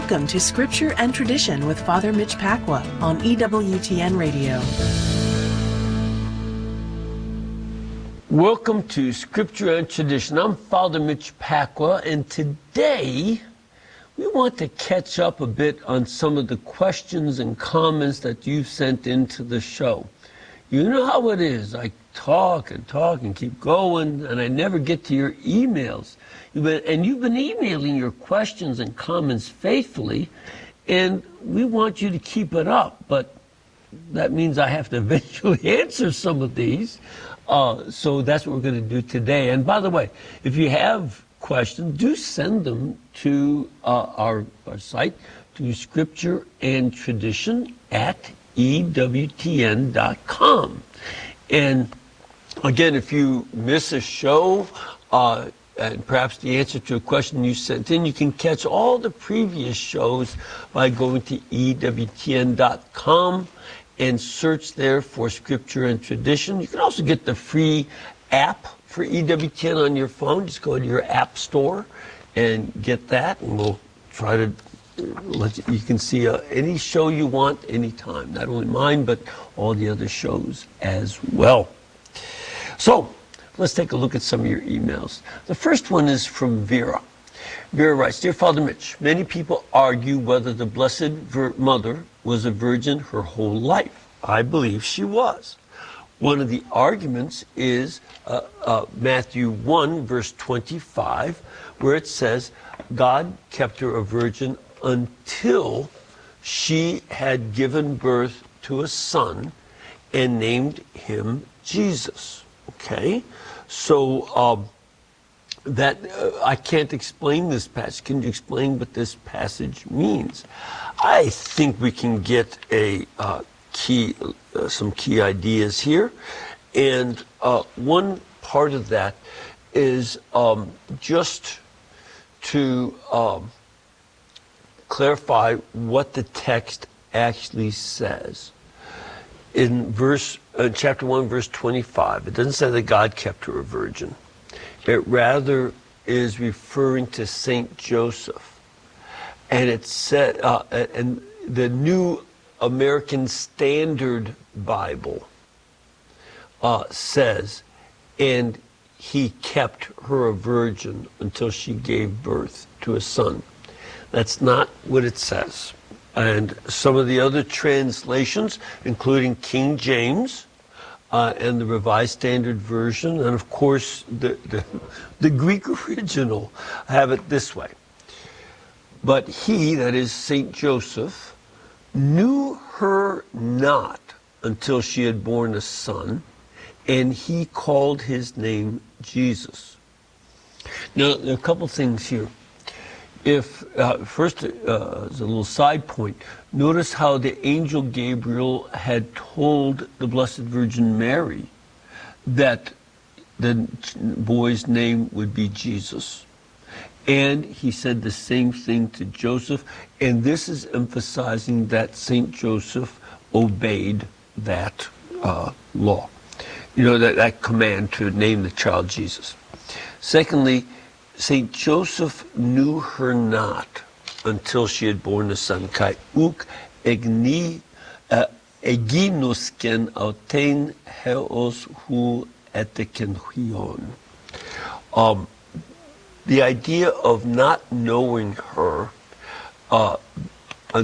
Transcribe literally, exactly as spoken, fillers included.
Welcome to Scripture and Tradition with Father Mitch Pacwa on E W T N Radio. Welcome to Scripture and Tradition. I'm Father Mitch Pacwa, and today we want to catch up a bit on some of the questions and comments that you've sent into the show. You know how it is. I talk and talk and keep going, and I never get to your emails. You've been, and you've been emailing your questions and comments faithfully, and we want you to keep it up, but that means I have to eventually answer some of these. Uh, so that's what we're going to do today. And by the way, if you have questions, do send them to uh, our, our site, to Scripture and Tradition at E W T N dot com. And again, if you miss a show, uh, and perhaps the answer to a question you sent in, you can catch all the previous shows by going to E W T N dot com and search there for Scripture and Tradition. You can also get the free app for E W T N on your phone. Just go to your app store and get that, and we'll try to let you, you can see uh, any show you want anytime. Not only mine, but all the other shows as well. So let's take a look at some of your emails. The first one is from Vera. Vera writes, Dear Father Mitch, many people argue whether the Blessed Vir- Mother was a virgin her whole life. I believe she was. One of the arguments is uh, uh, Matthew one, verse twenty-five, where it says, God kept her a virgin until she had given birth to a son and named him Jesus. Okay? So, um, that uh, I can't explain this passage. Can you explain what this passage means? I think we can get a uh, key, uh, some key ideas here, and uh, one part of that is um, just to um, clarify what the text actually says. In verse, uh, chapter one, verse twenty-five, it doesn't say that God kept her a virgin. It rather is referring to Saint Joseph. And it said, uh, and the New American Standard Bible uh, says, and he kept her a virgin until she gave birth to a son. That's not what it says. And some of the other translations, including King James, Uh, and the Revised Standard Version, and of course the, the, the Greek original, have it this way. But he, that is Saint Joseph, knew her not until she had borne a son, and he called his name Jesus. Now, there are a couple things here. If uh, first, uh, as a little side point, notice how the angel Gabriel had told the Blessed Virgin Mary that the boy's name would be Jesus. And he said the same thing to Joseph, and this is emphasizing that Saint Joseph obeyed that uh, law, you know, that, that command to name the child Jesus. Secondly, Saint Joseph knew her not until she had borne a son. Kai uk egni eginosken autein heos hu etekenhuion. The idea of not knowing her uh,